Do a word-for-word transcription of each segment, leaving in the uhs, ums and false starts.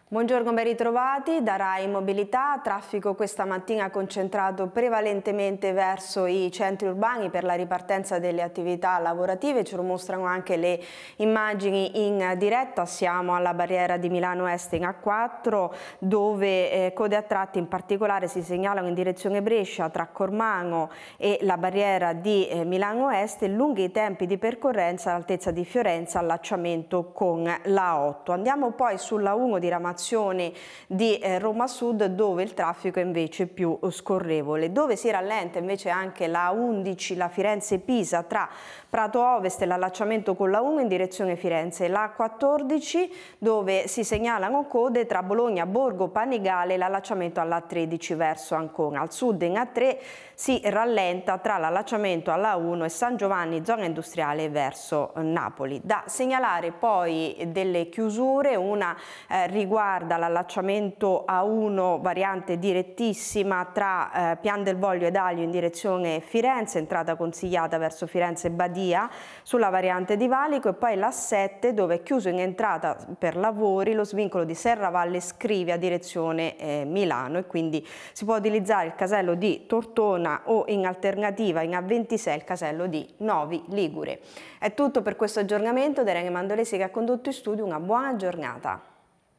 Buongiorno, ben ritrovati da Rai Mobilità. Traffico questa mattina concentrato prevalentemente verso i centri urbani per la ripartenza delle attività lavorative. Ce lo mostrano anche le immagini in diretta. Siamo alla barriera di Milano Est in A quattro, dove eh, code a tratti in particolare si segnalano in direzione Brescia tra Cormano e la barriera di eh, Milano Est, e lunghi i tempi di percorrenza all'altezza di Fiorenza, allacciamento con la A otto. Andiamo poi sulla uno di Ramazzoni di Roma Sud, dove il traffico è invece più scorrevole, dove si rallenta invece anche la A undici, la Firenze-Pisa tra Prato Ovest e l'allacciamento con la uno in direzione Firenze, la A quattordici dove si segnalano code tra Bologna, Borgo Panigale e l'allacciamento alla A tredici verso Ancona. Al sud in A tre si rallenta tra l'allacciamento alla A uno e San Giovanni, zona industriale, verso Napoli. Da segnalare poi delle chiusure, una eh, riguarda l'allacciamento A uno variante direttissima tra eh, Pian del Voglio ed Aglio in direzione Firenze, entrata consigliata verso Firenze Badia sulla variante di Valico, e poi l'A sette dove è chiuso in entrata per lavori lo svincolo di Serravalle Scrivia direzione eh, Milano, e quindi si può utilizzare il casello di Tortona o in alternativa in A ventisei il casello di Novi Ligure. È tutto per questo aggiornamento. Da Irene Mandolesi che ha condotto in studio, una buona giornata.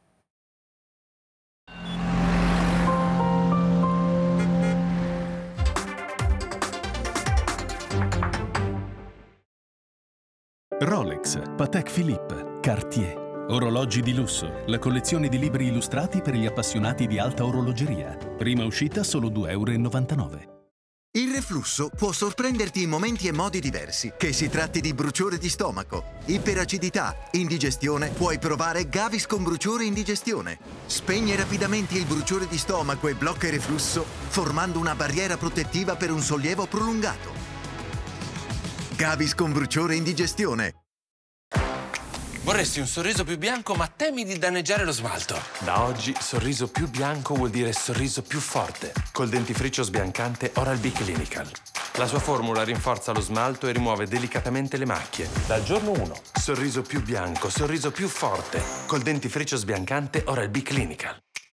Rolex, Patek Philippe, Cartier, orologi di lusso, la collezione di libri illustrati per gli appassionati di alta orologeria. Prima uscita solo due e novantanove euro. Il reflusso può sorprenderti in momenti e modi diversi, che si tratti di bruciore di stomaco, iperacidità, indigestione. Puoi provare Gaviscon Bruciore Indigestione. Spegne rapidamente il bruciore di stomaco e blocca il reflusso, formando una barriera protettiva per un sollievo prolungato. Gaviscon Bruciore Indigestione. Vorresti un sorriso più bianco ma temi di danneggiare lo smalto. Da oggi sorriso più bianco vuol dire sorriso più forte. Col dentifricio sbiancante Oral-B Clinical. La sua formula rinforza lo smalto e rimuove delicatamente le macchie. Dal giorno uno. Sorriso più bianco, sorriso più forte. Col dentifricio sbiancante Oral-B Clinical.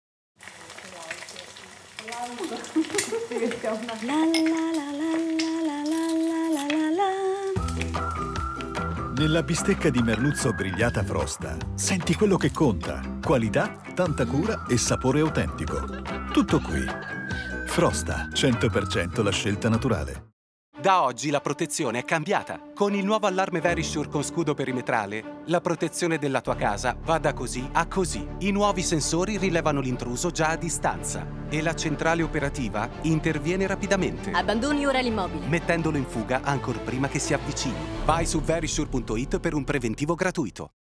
Nella bistecca di merluzzo grigliata Frosta senti quello che conta: qualità, tanta cura e sapore autentico. Tutto qui. Frosta, cento per cento la scelta naturale. Da oggi la protezione è cambiata. Con il nuovo allarme Verisure con scudo perimetrale, la protezione della tua casa va da così a così. I nuovi sensori rilevano l'intruso già a distanza e la centrale operativa interviene rapidamente. Abbandoni ora l'immobile, mettendolo in fuga ancor prima che si avvicini. Vai su verisure punto it per un preventivo gratuito.